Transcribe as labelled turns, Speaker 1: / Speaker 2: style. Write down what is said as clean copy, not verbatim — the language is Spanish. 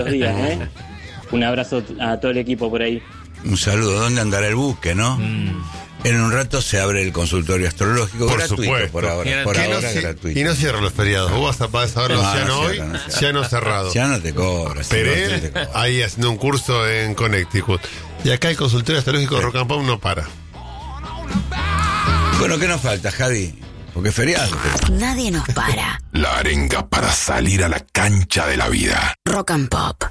Speaker 1: días, Un abrazo a todo el equipo por ahí.
Speaker 2: Un saludo. ¿Dónde andará el buque, no? En un rato se abre el consultorio astrológico.
Speaker 3: Por
Speaker 2: gratuito,
Speaker 3: supuesto.
Speaker 2: por ahora. Por ahora gratuito.
Speaker 3: Y no cierran los feriados. Vos vas a ver los Ciano hoy, Ciano cerrado.
Speaker 2: Ya no te cobras.
Speaker 3: Perel, ahí haciendo un curso en Connecticut. Y acá el consultorio astrológico de Rock and Pop no para.
Speaker 2: Bueno, ¿qué nos falta, Jadi? Porque es feriado.
Speaker 4: Nadie nos para.
Speaker 5: La arenga para salir a la cancha de la vida.
Speaker 4: Rock and Pop.